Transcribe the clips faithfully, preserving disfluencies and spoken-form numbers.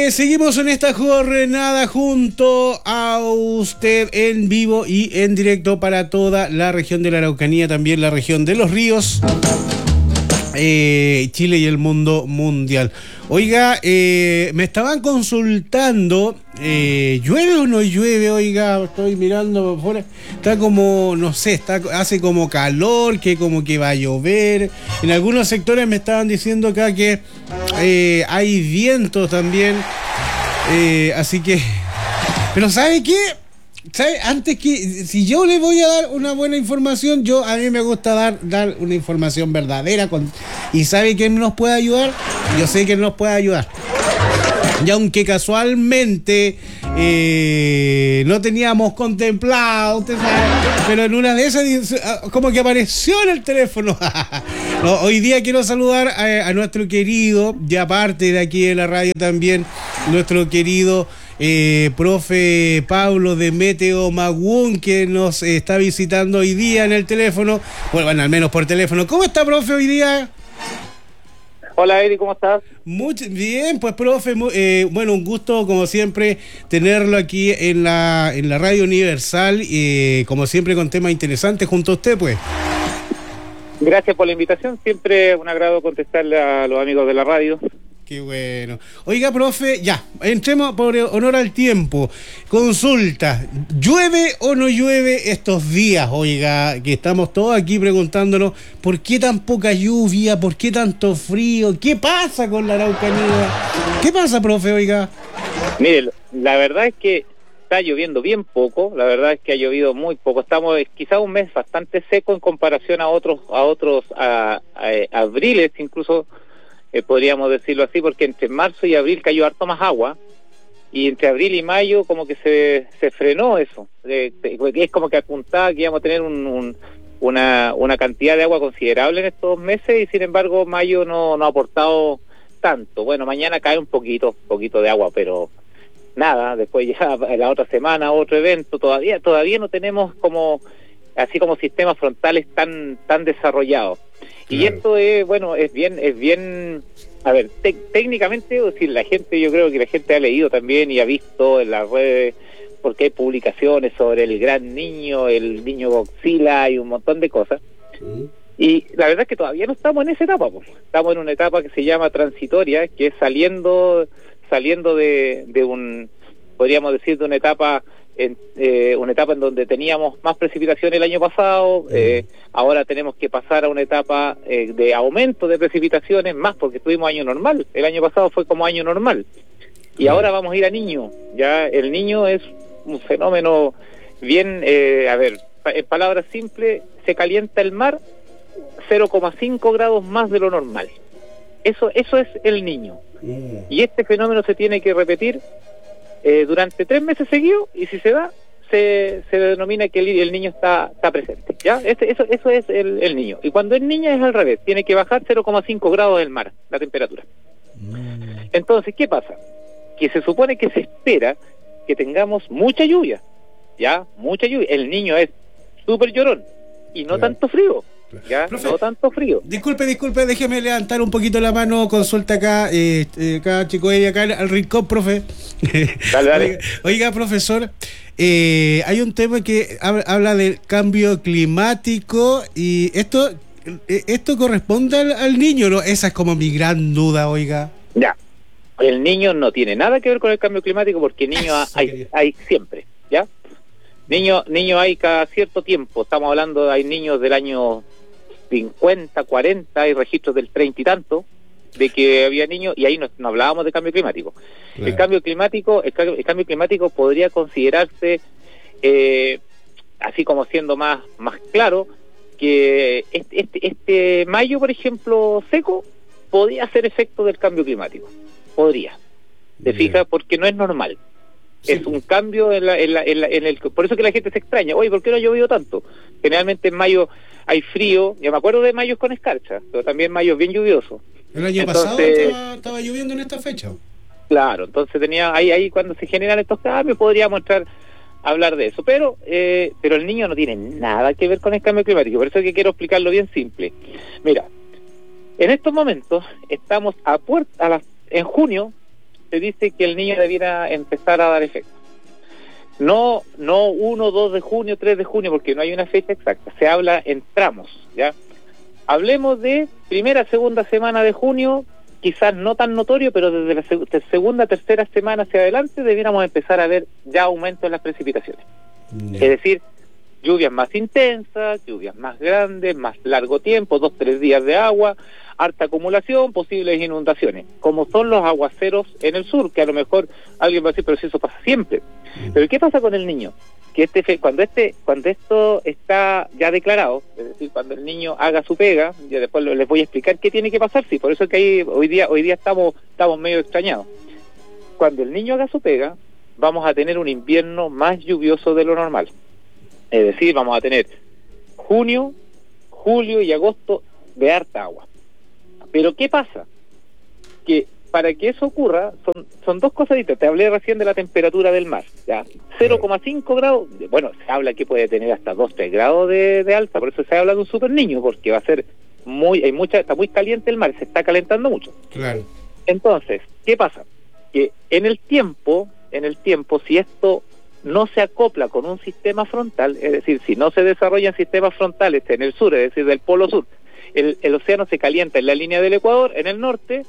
Eh, seguimos en esta jornada junto a usted en vivo y en directo para toda la región de la Araucanía, también la región de los ríos, eh, Chile y el mundo mundial. Oiga, eh, me estaban consultando, eh, ¿llueve o no llueve? Oiga, estoy mirando por fuera, está como, no sé, está, hace como calor, que como que va a llover. En algunos sectores me estaban diciendo acá que eh, hay vientos también, eh, así que, pero ¿sabe qué? ¿Sabe? Antes que, si yo le voy a dar una buena información, yo a mí me gusta dar, dar una información verdadera. Con, ¿y sabe quién nos puede ayudar? Yo sé que nos puede ayudar. Y aunque casualmente eh, no teníamos contemplado, usted sabe, pero en una de esas como que apareció en el teléfono. No, hoy día quiero saludar a, a nuestro querido, y aparte de aquí de la radio también, nuestro querido Eh, profe Pablo de Meteo Magún, que nos eh, está visitando hoy día en el teléfono, bueno, bueno, al menos por teléfono. ¿Cómo está, profe, hoy día? Hola, Eri, ¿cómo estás? Muy bien, pues, profe, eh, bueno, un gusto, como siempre, tenerlo aquí en la, en la Radio Universal, eh, como siempre, con temas interesantes junto a usted, pues. Gracias por la invitación, siempre un agrado contestarle a los amigos de la radio. Qué bueno. Oiga, profe, ya, entremos por honor al tiempo. Consulta, ¿llueve o no llueve estos días? Oiga, que estamos todos aquí preguntándonos ¿por qué tan poca lluvia? ¿Por qué tanto frío? ¿Qué pasa con la Araucanía? ¿Qué pasa, profe, oiga? Mire, la verdad es que está lloviendo bien poco, la verdad es que ha llovido muy poco. Estamos quizá un mes bastante seco en comparación a otros, a otros, a, a, a abriles incluso. Eh, podríamos decirlo así, porque entre marzo y abril cayó harto más agua, y entre abril y mayo como que se, se frenó eso, eh, es como que apuntaba que íbamos a tener un, un, una, una cantidad de agua considerable en estos meses, y sin embargo mayo no, no ha aportado tanto. Bueno, mañana cae un poquito, poquito de agua, pero nada, después ya la otra semana otro evento, todavía, todavía no tenemos como, así como sistemas frontales tan, tan desarrollados. Y claro, esto es, bueno, es bien, es bien, a ver, te, técnicamente, o si la gente, yo creo que la gente ha leído también y ha visto en las redes, porque hay publicaciones sobre el gran niño, el niño Godzilla y un montón de cosas. Sí. Y la verdad es que todavía no estamos en esa etapa, pues. Estamos en una etapa que se llama transitoria, que es saliendo, saliendo de, de un, podríamos decir, de una etapa En, eh, una etapa en donde teníamos más precipitación el año pasado, eh, ahora tenemos que pasar a una etapa eh, de aumento de precipitaciones, más porque tuvimos año normal, el año pasado fue como año normal, y ahora vamos a ir a niño. Ya el niño es un fenómeno bien, eh, a ver, en palabras simples, se calienta el mar cero coma cinco grados más de lo normal, eso, eso es el niño, y este fenómeno se tiene que repetir Eh, durante tres meses seguidos, y si se da, se, se denomina que el, el niño está, está presente, ¿ya? Este, eso, eso es el, el niño. Y cuando es niña es al revés, tiene que bajar cero coma cinco grados del mar, la temperatura. Mm. Entonces, ¿qué pasa? Que se supone que se espera que tengamos mucha lluvia, ¿ya? Mucha lluvia. El niño es súper llorón, y no claro, tanto frío. Ya, profe, no tanto frío. Disculpe, disculpe, déjeme levantar un poquito la mano, consulta acá, eh, acá chico, y acá al rincón, profe. Dale, dale. Oiga, oiga, profesor, eh, hay un tema que habla del cambio climático, y esto esto corresponde al, al niño, ¿no? Esa es como mi gran duda, oiga. Ya, el niño no tiene nada que ver con el cambio climático, porque niños hay, hay siempre, ¿ya? Niños niño hay cada cierto tiempo, estamos hablando, hay niños del año cincuenta, cuarenta, hay registros del treinta y tanto, de que había niños, y ahí no, no hablábamos de cambio climático. Claro. El cambio climático, el, el cambio climático podría considerarse, eh, así como siendo más, más claro, que este, este, este mayo, por ejemplo, seco, podría ser efecto del cambio climático, podría, ¿te fijas? Porque no es normal. Sí. Es un cambio en, la, en, la, en, la, en el... Por eso que la gente se extraña. Oye, ¿por qué no ha llovido tanto? Generalmente en mayo hay frío. Yo me acuerdo de mayos con escarcha, pero también mayos bien lluviosos. El año entonces, pasado estaba, estaba lloviendo en esta fecha. Claro, entonces tenía ahí ahí cuando se generan estos cambios podríamos entrar a hablar de eso. Pero eh, pero el niño no tiene nada que ver con el cambio climático. Por eso es que quiero explicarlo bien simple. Mira, en estos momentos estamos a puerta a las, en junio se dice que el niño debiera empezar a dar efecto. No, no uno, dos de junio, tres de junio, porque no hay una fecha exacta. Se habla en tramos, ¿ya? Hablemos de primera, segunda semana de junio, quizás no tan notorio, pero desde la seg- de segunda, tercera semana hacia adelante debiéramos empezar a ver ya aumento en las precipitaciones. Yeah. Es decir, lluvias más intensas, lluvias más grandes, más largo tiempo, dos, tres días de agua, harta acumulación, posibles inundaciones, como son los aguaceros en el sur, que a lo mejor alguien va a decir, pero si eso pasa siempre. Mm. Pero ¿qué pasa con el niño? Que este cuando este cuando esto está ya declarado, es decir, cuando el niño haga su pega, ya después les voy a explicar qué tiene que pasar, sí, por eso es que ahí, hoy día hoy día estamos estamos medio extrañados. Cuando el niño haga su pega, vamos a tener un invierno más lluvioso de lo normal. Es decir, vamos a tener junio, julio y agosto de harta agua. Pero ¿qué pasa? Que para que eso ocurra, son, son dos cosas distintas. Te hablé recién de la temperatura del mar, ¿ya? cero coma cinco grados, bueno, se habla que puede tener hasta dos, tres grados de, de alza, por eso se habla de un super niño, porque va a ser muy, hay mucha, está muy caliente el mar, se está calentando mucho. Claro. Entonces, ¿qué pasa? Que en el tiempo, en el tiempo, si esto no se acopla con un sistema frontal, es decir, si no se desarrollan sistemas frontales en el sur, es decir, del polo sur, el, el océano se calienta en la línea del Ecuador, en el norte,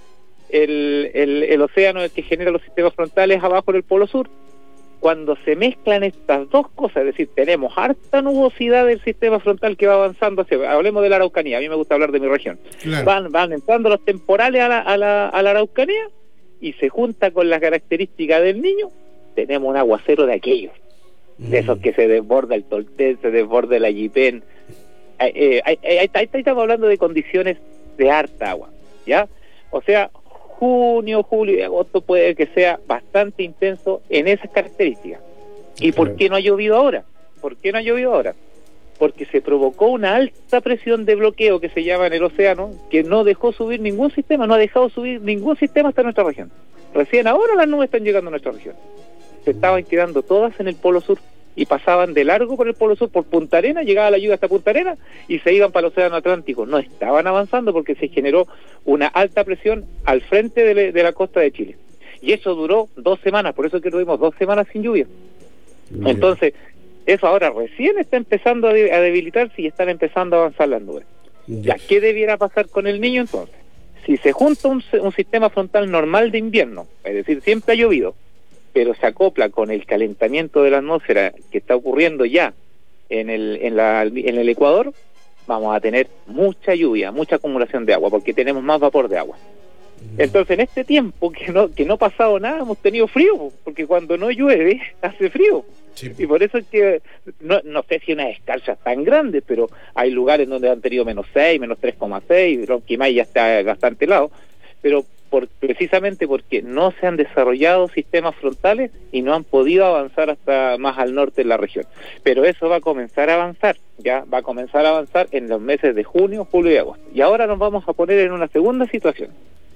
el, el, el océano es el que genera los sistemas frontales abajo en el polo sur. Cuando se mezclan estas dos cosas, es decir, tenemos harta nubosidad del sistema frontal que va avanzando hacia, hablemos de la Araucanía, a mí me gusta hablar de mi región, claro. van, van entrando los temporales a la, a la, a la Araucanía y se junta con las características del niño, tenemos un aguacero de aquellos, mm. de esos que se desborda el Tolten, se desborda el Ayipén. Eh, eh, eh, eh, ahí estamos hablando de condiciones de harta agua, ¿ya? O sea, junio, julio y agosto puede que sea bastante intenso en esas características. ¿Y por qué no ha llovido ahora? ¿Por qué no ha llovido ahora? Porque se provocó una alta presión de bloqueo que se llama en el océano, que no dejó subir ningún sistema, no ha dejado subir ningún sistema hasta nuestra región. Recién ahora las nubes están llegando a nuestra región. Se estaban quedando todas en el polo sur y pasaban de largo por el polo sur, por Punta Arenas, llegaba la lluvia hasta Punta Arenas y se iban para el océano Atlántico. No estaban avanzando porque se generó una alta presión al frente de, le, de la costa de Chile. Y eso duró dos semanas, por eso que tuvimos dos semanas sin lluvia. Bien. Entonces, eso ahora recién está empezando a, de, a debilitarse y están empezando a avanzar las nubes. Bien. Ya, ¿qué debiera pasar con el niño entonces? Si se junta un, un sistema frontal normal de invierno, es decir, siempre ha llovido, pero se acopla con el calentamiento de la atmósfera que está ocurriendo ya en el, en, la, en el Ecuador, vamos a tener mucha lluvia, mucha acumulación de agua, porque tenemos más vapor de agua. Entonces, en este tiempo que no que no ha pasado nada, hemos tenido frío, porque cuando no llueve, hace frío. Sí. Y por eso es que, no, no sé si unas escarchas tan grandes, pero hay lugares donde han tenido menos seis, menos tres coma seis, Ronquimay ya está bastante helado, pero por, precisamente porque no se han desarrollado sistemas frontales y no han podido avanzar hasta más al norte de la región. Pero eso va a comenzar a avanzar, ya va a comenzar a avanzar en los meses de junio, julio y agosto. Y ahora nos vamos a poner en una segunda situación.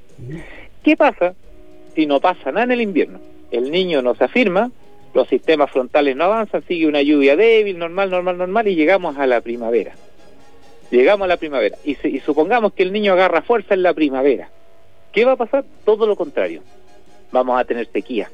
¿Qué pasa si no pasa nada en el invierno? El niño no se afirma, los sistemas frontales no avanzan, sigue una lluvia débil, normal, normal, normal, y llegamos a la primavera. Llegamos a la primavera, y, se, y supongamos que el niño agarra fuerza en la primavera. ¿Qué va a pasar? Todo lo contrario. Vamos a tener sequía.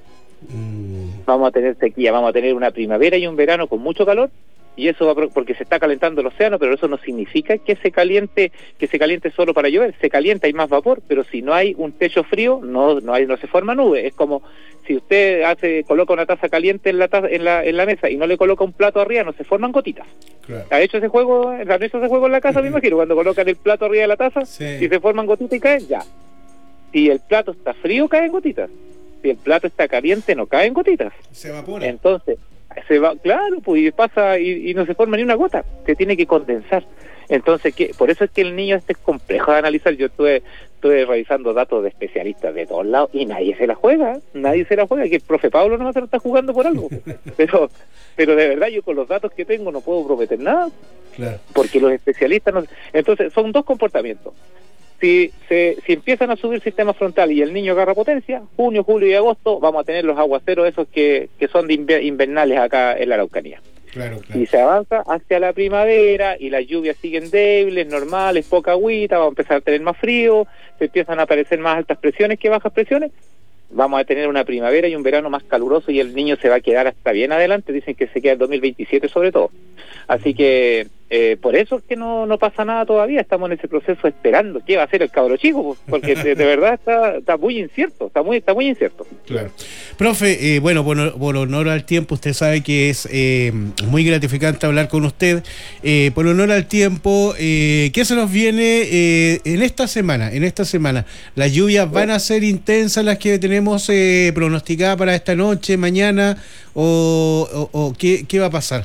Mm. Vamos a tener sequía, vamos a tener una primavera y un verano con mucho calor, y eso va a, porque se está calentando el océano, pero eso no significa que se caliente, que se caliente solo para llover. Se calienta, hay más vapor, pero si no hay un techo frío, no no hay no se forma nube. Es como si usted hace coloca una taza caliente en la taza, en la en la mesa y no le coloca un plato arriba, no se forman gotitas. Claro. ¿Ha hecho ese juego? ¿Han hecho ese juego en la casa? Me imagino, cuando colocan el plato arriba de la taza, sí, y se forman gotitas y caen, ya. Si el plato está frío, caen gotitas. Si el plato está caliente, no caen gotitas. Se evapora. Entonces, se va, claro, pues pasa y, y no se forma ni una gota. Se tiene que condensar. Entonces, ¿qué? Por eso es que el niño este es complejo de analizar. Yo estuve, estuve revisando datos de especialistas de todos lados y nadie se la juega. Nadie se la juega. Que el profe Pablo no se lo está jugando por algo. Pero, pero de verdad, yo con los datos que tengo no puedo prometer nada. Claro. Porque los especialistas no. Entonces, son dos comportamientos. Si, se, si empiezan a subir sistemas frontales y el niño agarra potencia, junio, julio y agosto vamos a tener los aguaceros esos que, que son de inver, invernales acá en la Araucanía. Claro, claro. Y se avanza hacia la primavera y las lluvias siguen débiles, normales, poca agüita, vamos a empezar a tener más frío, se empiezan a aparecer más altas presiones que bajas presiones. vamos a tener una primavera y un verano más caluroso y el niño se va a quedar hasta bien adelante, dicen que se queda el dos mil veintisiete sobre todo. Así que eh, por eso es que no, no pasa nada todavía, estamos en ese proceso esperando qué va a hacer el cabro chico, porque de, de verdad está, está muy incierto, está muy está muy incierto. Claro. Profe, eh, bueno, por, por honor al tiempo, usted sabe que es eh, muy gratificante hablar con usted. Eh, por honor al tiempo, eh, ¿qué se nos viene eh, en esta semana? En esta semana, ¿las lluvias van a ser intensas las que tenemos eh, pronosticadas para esta noche, mañana, o, o, o qué, qué va a pasar?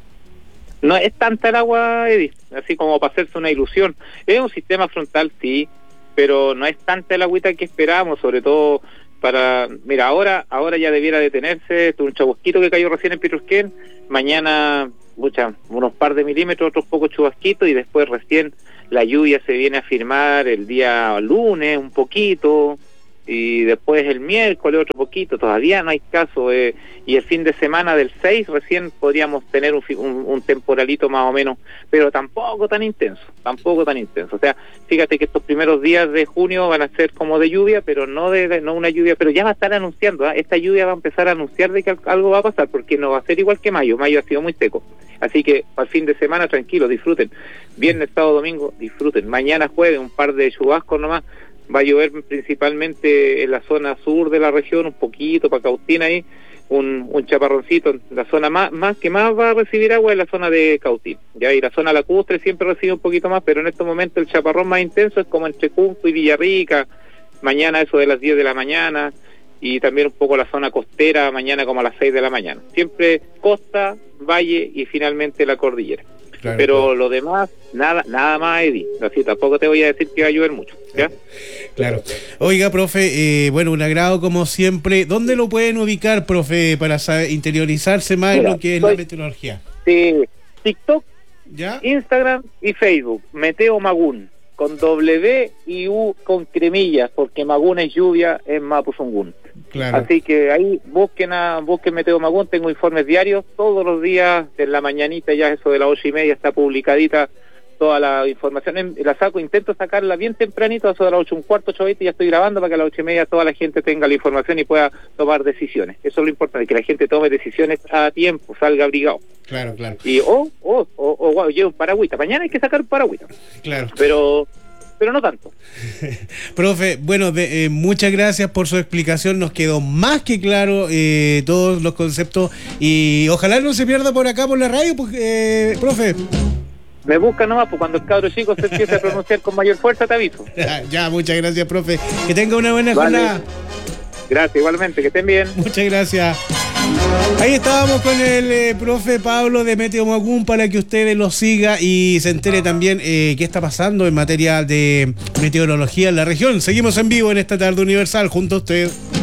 No es tanta el agua, Edith, así como para hacerse una ilusión. Es un sistema frontal, sí, pero no es tanta el agüita que esperábamos, sobre todo para... Mira, ahora ahora ya debiera detenerse, un chubasquito que cayó recién en Pitrusquén, mañana, mucha, unos par de milímetros, otros pocos chubasquitos, y después recién la lluvia se viene a firmar el día lunes, un poquito, y después el miércoles otro poquito, todavía no hay caso, eh, y el fin de semana del seis recién podríamos tener un, un, un temporalito más o menos, pero tampoco tan intenso, tampoco tan intenso. O sea, fíjate que estos primeros días de junio van a ser como de lluvia, pero no de, de no una lluvia, pero ya va a estar anunciando, ¿eh? Esta lluvia va a empezar a anunciar de que algo va a pasar, porque no va a ser igual que mayo, mayo ha sido muy seco. Así que para el fin de semana tranquilo, disfruten. Viernes, sábado, domingo, disfruten. Mañana jueves un par de chubascos nomás. Va a llover principalmente en la zona sur de la región, un poquito para Cautín ahí, un, un chaparroncito. La zona más, más que más va a recibir agua es la zona de Cautín, ya, y la zona lacustre siempre recibe un poquito más, pero en estos momentos el chaparrón más intenso es como entre Cunco y Villarrica, mañana eso de las diez de la mañana, y también un poco la zona costera, mañana como a las seis de la mañana. Siempre costa, valle y finalmente la cordillera. Claro, pero claro. Lo demás, nada nada más, Eddie. Así tampoco te voy a decir que va a llover mucho, ¿ya? Claro. Oiga, profe, eh, bueno, un agrado como siempre. ¿Dónde lo pueden ubicar, profe, para saber, interiorizarse más Mira, en lo que es soy, la meteorología? Sí, TikTok, ¿ya? Instagram y Facebook, Meteo Magún, con W y U con cremillas, porque Magún es lluvia en Mapuzungún. Claro. Así que ahí busquen a busquen Meteo Magún, tengo informes diarios todos los días, en la mañanita ya eso de las ocho y media está publicadita toda la información, la saco, intento sacarla bien tempranito, eso de las ocho un cuarto, ocho veinte, ya estoy grabando para que a las ocho y media toda la gente tenga la información y pueda tomar decisiones. Eso es lo importante, que la gente tome decisiones a tiempo, salga abrigado. Claro, claro. Y o, o, o, o wow, lleva un paragüita, mañana hay que sacar un paragüita. Claro. Pero... pero no tanto. Profe, bueno, de, eh, muchas gracias por su explicación, nos quedó más que claro eh, todos los conceptos y ojalá no se pierda por acá por la radio, pues, eh, profe. Me busca nomás, pues cuando el cabro chico se empiece a pronunciar con mayor fuerza te aviso. Ya, ya, muchas gracias, profe. Que tenga una buena vale. jornada. Gracias, igualmente, que estén bien. Muchas gracias. Ahí estábamos con el eh, profe Pablo de Meteo Magún para que ustedes lo siga y se entere también eh, qué está pasando en materia de meteorología en la región. Seguimos en vivo en esta tarde universal junto a usted.